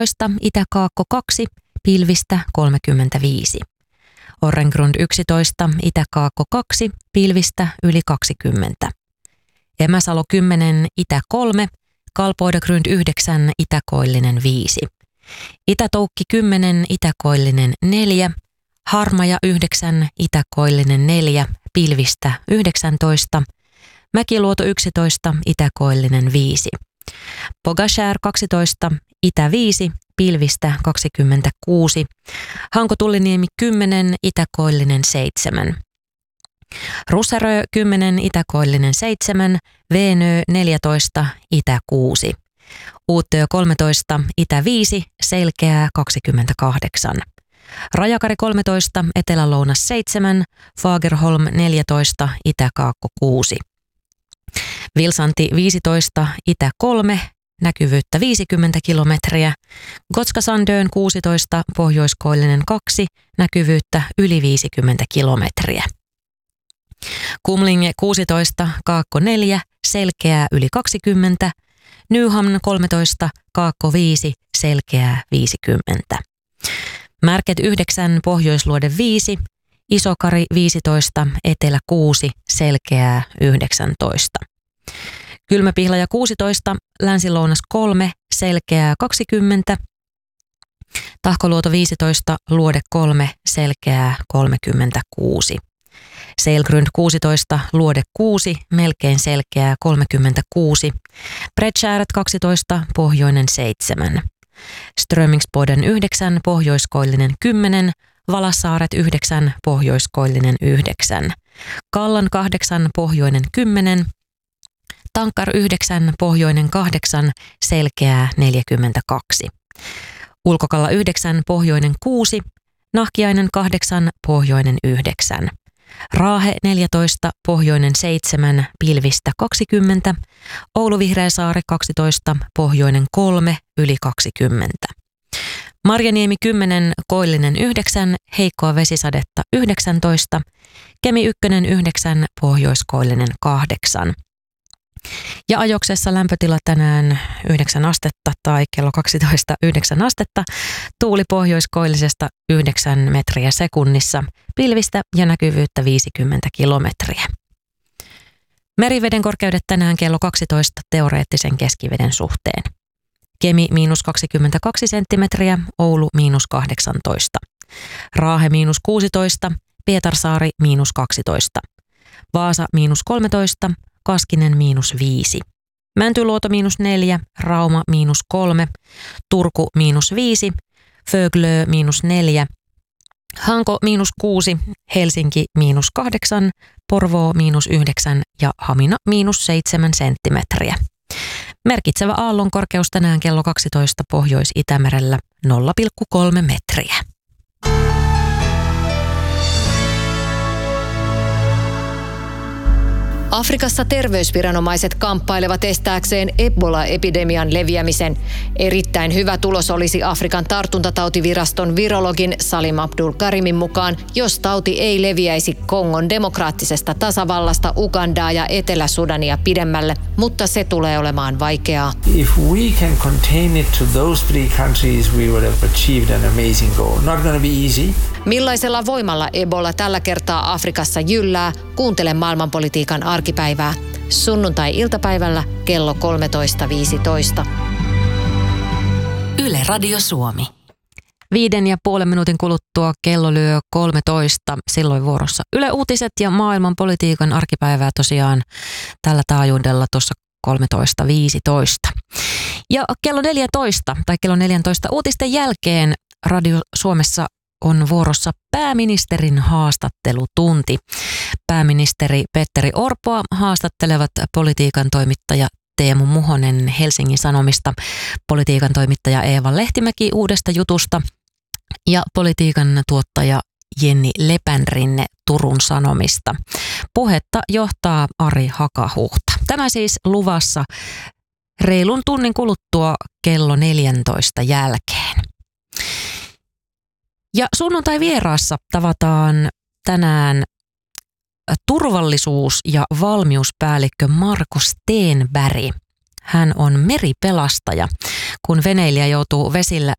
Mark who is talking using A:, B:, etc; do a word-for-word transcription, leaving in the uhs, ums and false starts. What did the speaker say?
A: yksitoista, Itä-Kaakko kaksi, pilvistä kolmekymmentäviisi. Orrengrund yksitoista, Itä-Kaakko kaksi, pilvistä yli kaksikymmentä. Emäsalo kymmenen, Itä kolme, Kalpoidagrund yhdeksän, Itäkoillinen viisi. Itä-Toukki kymmenen, Itäkoillinen neljä, Harmaja yhdeksän, Itäkoillinen neljä, pilvistä yhdeksäntoista. Mäkiluoto yksitoista, Itäkoillinen viisi. Pogashär kaksitoista, Itä viisi, pilvistä kaksikymmentäkuusi. Hanko-Tulliniemi kymmenen, Itäkoillinen seitsemän. Russerö kymmenen, Itäkoillinen seitsemän, Veenö neljätoista, Itä kuusi. Uuttöö kolmetoista, Itä viisi, Selkeää kaksikymmentäkahdeksan. Rajakari kolmetoista, Etelä-Lounas seitsemän, Fagerholm neljätoista, Itä-Kaakko kuusi. Vilsanti viisitoista, Itä kolme, näkyvyyttä viisikymmentä kilometriä. Gotska-Sandön kuusitoista, Pohjoiskoillinen kaksi, näkyvyyttä yli viisikymmentä kilometriä. Kumlinge kuusitoista, Kaakko neljä, Selkeää yli kaksikymmentä. Nyhamn kolmetoista, Kaakko viisi, Selkeää viisikymmentä. Märket yhdeksän, Pohjoisluode viisi, Isokari viisitoista, Etelä kuusi, Selkeää yhdeksäntoista. Kylmäpihlaja kuusitoista, Länsi-Lounas kolme, Selkeää kaksikymmentä. Tahkoluoto viisitoista, Luode kolme, Selkeää kolmekymmentäkuusi. Seilgrund kuusitoista, Luode kuusi, melkein Selkeää kolmekymmentäkuusi. Bredskärät kaksitoista, Pohjoinen seitsemän. Strömingsboden yhdeksän, Pohjoiskoillinen kymmenen, Valassaaret yhdeksän, Pohjoiskoillinen yhdeksän. Kallan kahdeksan, Pohjoinen kymmenen, Tankar yhdeksän, Pohjoinen kahdeksan, Selkeää neljäkymmentäkaksi. Ulkokalla yhdeksän, Pohjoinen kuusi, Nahkiainen kahdeksan, Pohjoinen yhdeksän. Raahe neljätoista, Pohjoinen seitsemän, pilvistä kaksikymmentä. Oulu Vihreäsaari kaksitoista, Pohjoinen kolme, yli kaksikymmentä. Marjaniemi kymmenen, Koillinen yhdeksän, heikkoa vesisadetta yhdeksäntoista. Kemi ykkönen yhdeksän, Pohjoiskoillinen kahdeksan. Ja Ajoksessa lämpötila tänään yhdeksän astetta tai kello kaksitoista yhdeksän astetta. Tuuli pohjoiskoillisesta yhdeksän metriä sekunnissa, pilvistä ja näkyvyyttä viisikymmentä kilometriä. Meriveden korkeudet tänään kello kaksitoista teoreettisen keskiveden suhteen. Kemi miinus kaksikymmentäkaksi senttimetriä, Oulu miinus kahdeksantoista. Raahe miinus kuusitoista, Pietarsaari miinus kaksitoista. Vaasa miinus kolmetoista, Kaskinen miinus viisi. Mäntyluoto miinus neljä, Rauma miinus kolme, Turku miinus viisi, Föglö miinus neljä, Hanko miinus kuusi, Helsinki miinus kahdeksan, Porvoo miinus yhdeksän ja Hamina miinus seitsemän senttimetriä. Merkitsevä aallon korkeus tänään kello kaksitoista Pohjois-Itämerellä nolla pilkku kolme metriä.
B: Afrikassa terveysviranomaiset kamppailevat estääkseen Ebola-epidemian leviämisen. Erittäin hyvä tulos olisi Afrikan tartuntatautiviraston virologin Salim Abdul Karimin mukaan, jos tauti ei leviäisi Kongon demokraattisesta tasavallasta Ugandaa ja Etelä-Sudania pidemmälle, mutta se tulee olemaan vaikeaa.
C: If we can contain it to those three countries, we would have achieved an amazing goal. Not going to be easy.
B: Millaisella voimalla Ebola tällä kertaa Afrikassa jyllää? Kuuntele maailmanpolitiikan arkipäivää sunnuntai-iltapäivällä kello kolmetoista viisitoista.
A: Yle Radio Suomi. Viiden ja puolen minuutin kuluttua kello lyö kolmetoista, silloin vuorossa Yle Uutiset ja maailmanpolitiikan arkipäivää tosiaan tällä taajuudella tuossa kolmetoista viisitoista. Ja kello neljätoista tai kello neljätoista uutisten jälkeen Radio Suomessa on vuorossa pääministerin haastattelutunti. Pääministeri Petteri Orpoa haastattelevat politiikan toimittaja Teemu Muhonen Helsingin Sanomista, politiikan toimittaja Eeva Lehtimäki Uudesta Jutusta ja politiikan tuottaja Jenni Lepänrinne Turun Sanomista. Puhetta johtaa Ari Hakahuhta. Tämä siis luvassa reilun tunnin kuluttua kello neljäntoista jälkeen. Ja sunnuntai vieraassa tavataan tänään turvallisuus- ja valmiuspäällikkö Marko Stenberg. Hän on meripelastaja. Kun veneilijä joutuu vesillä